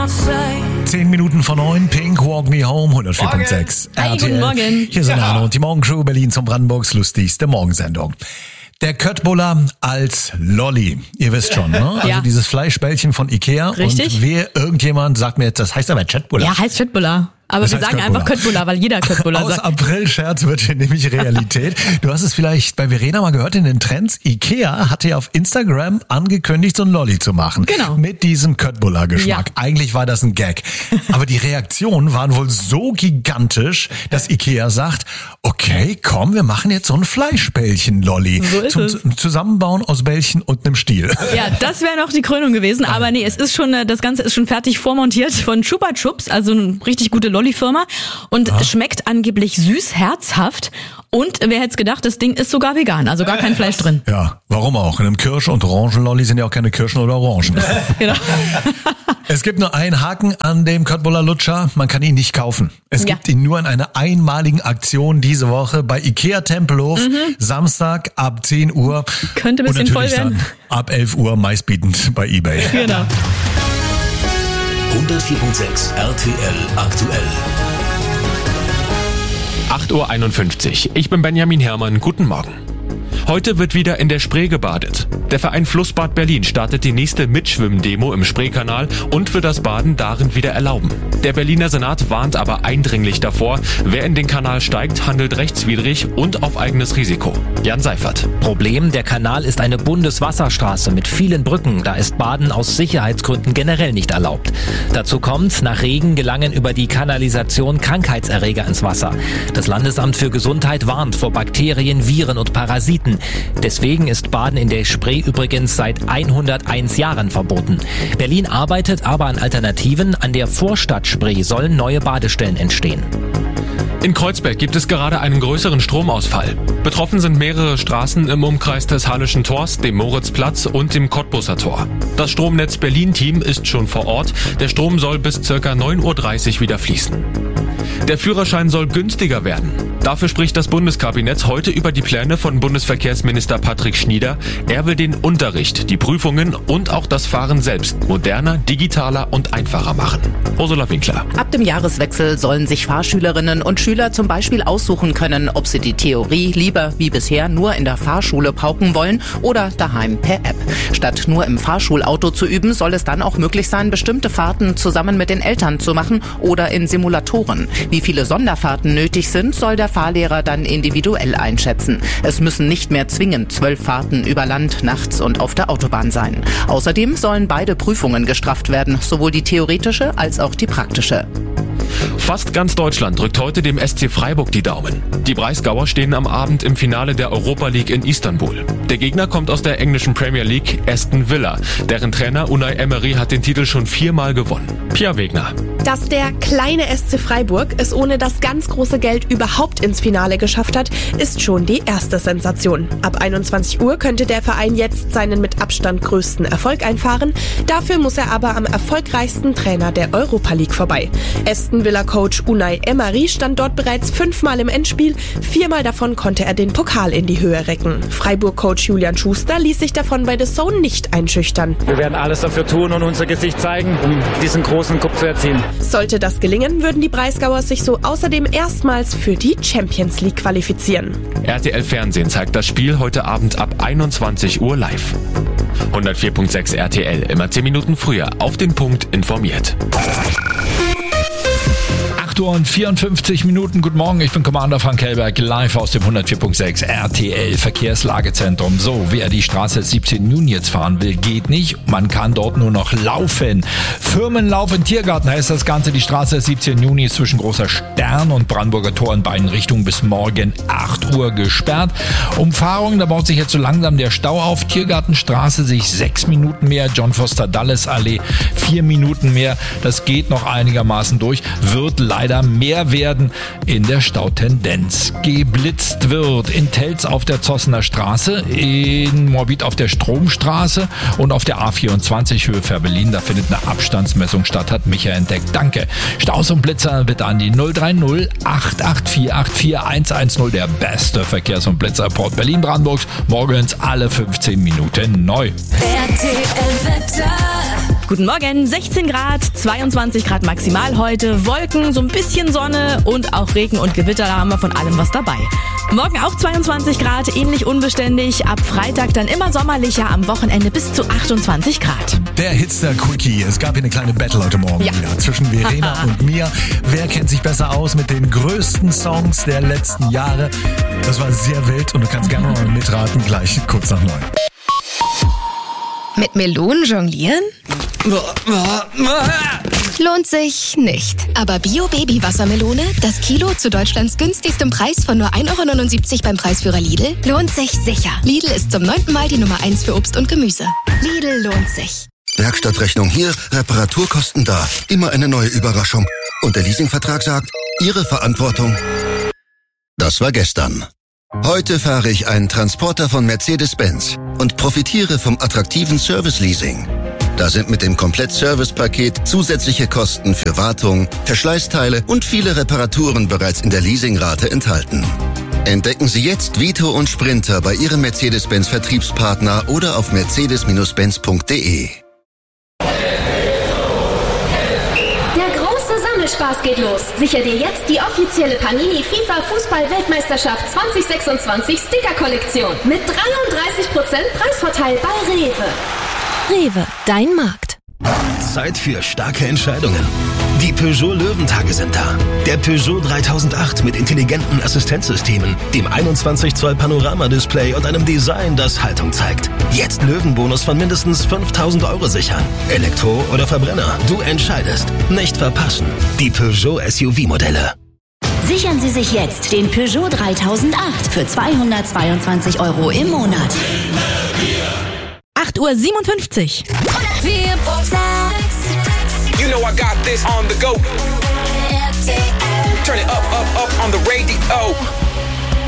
10 Minuten vor 9, Pink, Walk Me Home, 104.6 Hi, RTL. guten Morgen. Hier sind Arno und die Morgenshow Berlin zum Brandenburgs lustigste Morgensendung. Der Köttbullar als Lolli. Ihr wisst schon, ne? Also Ja. dieses Fleischbällchen von Ikea. Richtig. Und irgendjemand sagt mir jetzt, das heißt aber Köttbullar. Ja, heißt Köttbullar. Aber Das wir heißt sagen einfach Köttbullar, weil jeder Köttbullar Aus sagt. April-Scherz wird hier nämlich Realität. Du hast es vielleicht bei Verena mal gehört in den Trends. Ikea hatte ja auf Instagram angekündigt, so ein Lolli zu machen. Genau. Mit diesem Köttbullar-Geschmack. Ja. Eigentlich war das ein Gag. Aber die Reaktionen waren wohl so gigantisch, dass Ikea sagt, okay, komm, wir machen jetzt so ein Fleischbällchen-Lolli. So ist es. Zum Zusammenbauen aus Bällchen und einem Stiel. Ja, das wäre noch die Krönung gewesen. Aber nee, es ist schon, das Ganze ist schon fertig vormontiert von Chupa Chups, also eine richtig gute Lolli-Firma. Und schmeckt angeblich süß, herzhaft. Und wer hätte es gedacht, das Ding ist sogar vegan, also gar kein Fleisch drin. Ja, warum auch? In einem Kirsch- und Orangenlolli sind ja auch keine Kirschen oder Orangen. Genau. Es gibt nur einen Haken an dem Köttbullar Lutscher, man kann ihn nicht kaufen. Es Ja. gibt ihn nur in einer einmaligen Aktion diese Woche bei Ikea Tempelhof, Samstag ab 10 Uhr. Könnte ein und bisschen voll natürlich werden. dann ab 11 Uhr meistbietend bei eBay. Genau. 104.6 RTL aktuell. 8.51 Uhr. Ich bin Benjamin Herrmann. Guten Morgen. Heute wird wieder in der Spree gebadet. Der Verein Flussbad Berlin startet die nächste Mitschwimmdemo im Spreekanal und will das Baden darin wieder erlauben. Der Berliner Senat warnt aber eindringlich davor, wer in den Kanal steigt, handelt rechtswidrig und auf eigenes Risiko. Jan Seifert. Problem, der Kanal ist eine Bundeswasserstraße mit vielen Brücken. Da ist Baden aus Sicherheitsgründen generell nicht erlaubt. Dazu kommt, nach Regen gelangen über die Kanalisation Krankheitserreger ins Wasser. Das Landesamt für Gesundheit warnt vor Bakterien, Viren und Parasiten. Deswegen ist Baden in der Spree übrigens seit 101 Jahren verboten. Berlin arbeitet aber an Alternativen. An der Vorstadt Spree sollen neue Badestellen entstehen. In Kreuzberg gibt es gerade einen größeren Stromausfall. Betroffen sind mehrere Straßen im Umkreis des Hallischen Tors, dem Moritzplatz und dem Cottbuser Tor. Das Stromnetz Berlin-Team ist schon vor Ort. Der Strom soll bis ca. 9.30 Uhr wieder fließen. Der Führerschein soll günstiger werden. Dafür spricht das Bundeskabinett heute über die Pläne von Bundesverkehrsminister Patrick Schnieder. Er will den Unterricht, die Prüfungen und auch das Fahren selbst moderner, digitaler und einfacher machen. Ursula Winkler. Ab dem Jahreswechsel sollen sich Fahrschülerinnen und Schüler zum Beispiel aussuchen können, ob sie die Theorie lieber wie bisher nur in der Fahrschule pauken wollen oder daheim per App. Statt nur im Fahrschulauto zu üben, soll es dann auch möglich sein, bestimmte Fahrten zusammen mit den Eltern zu machen oder in Simulatoren. Wie viele Sonderfahrten nötig sind, soll der Fahrlehrer dann individuell einschätzen. Es müssen nicht mehr zwingend 12 Fahrten über Land, nachts und auf der Autobahn sein. Außerdem sollen beide Prüfungen gestrafft werden, sowohl die theoretische als auch die praktische. Fast ganz Deutschland drückt heute dem SC Freiburg die Daumen. Die Breisgauer stehen am Abend im Finale der Europa League in Istanbul. Der Gegner kommt aus der englischen Premier League, Aston Villa. Deren Trainer Unai Emery hat den Titel schon 4-mal gewonnen. Pia Wegner. Dass der kleine SC Freiburg es ohne das ganz große Geld überhaupt ins Finale geschafft hat, ist schon die erste Sensation. Ab 21 Uhr könnte der Verein jetzt seinen mit Abstand größten Erfolg einfahren. Dafür muss er aber am erfolgreichsten Trainer der Europa League vorbei. Aston Villa-Coach Unai Emery stand dort bereits 5-mal im Endspiel. 4-mal davon konnte er den Pokal in die Höhe recken. Freiburg-Coach Julian Schuster ließ sich davon bei The Zone nicht einschüchtern. Wir werden alles dafür tun und unser Gesicht zeigen, um diesen großen Cup zu erzielen. Sollte das gelingen, würden die Breisgauer sich so außerdem erstmals für die Champions League qualifizieren. RTL Fernsehen zeigt das Spiel heute Abend ab 21 Uhr live. 104.6 RTL, immer 10 Minuten früher, auf den Punkt informiert. 8 Uhr und 54 Minuten. Guten Morgen, ich bin Commander Frank Hellberg, live aus dem 104.6 RTL Verkehrslagezentrum. So, wer die Straße 17 Juni jetzt fahren will, geht nicht. Man kann dort nur noch laufen. Firmenlauf in Tiergarten heißt das Ganze. Die Straße 17 Juni ist zwischen Großer Stern und Brandenburger Tor in beiden Richtungen bis morgen 8 Uhr gesperrt. Umfahrung, da baut sich jetzt so langsam der Stau auf. Tiergartenstraße sich 6 Minuten mehr. John Foster Dulles Allee 4 Minuten mehr. Das geht noch einigermaßen durch. Wird leider mehr werden in der Stautendenz. Geblitzt wird in Telz auf der Zossener Straße, in Moabit auf der Stromstraße und auf der A24 Höhe Fährberlin. Da findet eine Abstandsmessung statt, hat Michael entdeckt. Danke. Staus und Blitzer bitte an die 030 884 84110. Der beste Verkehrs- und Blitzerport Berlin-Brandenburgs. Morgens alle 15 Minuten neu. RTL Wetter. Guten Morgen, 16 Grad, 22 Grad maximal heute, Wolken, so ein bisschen Sonne und auch Regen und Gewitter, da haben wir von allem was dabei. Morgen auch 22 Grad, ähnlich unbeständig, ab Freitag dann immer sommerlicher, am Wochenende bis zu 28 Grad. Der Hitster-Quickie. Es gab hier eine kleine Battle heute Morgen wieder zwischen Verena und mir. Wer kennt sich besser aus mit den größten Songs der letzten Jahre? Das war sehr wild und du kannst gerne mal mitraten, gleich kurz nach 9. Mit Melonen jonglieren? Lohnt sich nicht. Aber Bio-Baby-Wassermelone, das Kilo zu Deutschlands günstigstem Preis von nur 1,79 € beim Preisführer Lidl, lohnt sich sicher. Lidl ist zum 9. Mal die Nummer 1 für Obst und Gemüse. Lidl lohnt sich. Werkstattrechnung hier, Reparaturkosten da. Immer eine neue Überraschung. Und der Leasingvertrag sagt, Ihre Verantwortung. Das war gestern. Heute fahre ich einen Transporter von Mercedes-Benz und profitiere vom attraktiven Service-Leasing. Da sind mit dem Komplett-Service-Paket zusätzliche Kosten für Wartung, Verschleißteile und viele Reparaturen bereits in der Leasingrate enthalten. Entdecken Sie jetzt Vito und Sprinter bei Ihrem Mercedes-Benz-Vertriebspartner oder auf mercedes-benz.de. Spaß geht los. Sicher dir jetzt die offizielle Panini FIFA Fußball-Weltmeisterschaft 2026 Sticker-Kollektion mit 33% Preisvorteil bei Rewe. Rewe, dein Markt. Zeit für starke Entscheidungen. Die Peugeot Löwentage sind da. Der Peugeot 3008 mit intelligenten Assistenzsystemen, dem 21 Zoll Panoramadisplay und einem Design, das Haltung zeigt. Jetzt Löwenbonus von mindestens 5.000 € sichern. Elektro oder Verbrenner, du entscheidest. Nicht verpassen. Die Peugeot SUV-Modelle. Sichern Sie sich jetzt den Peugeot 3008 für 222 € im Monat. 8:57 Uhr. You know I got this on the go. Turn it up, up, up on the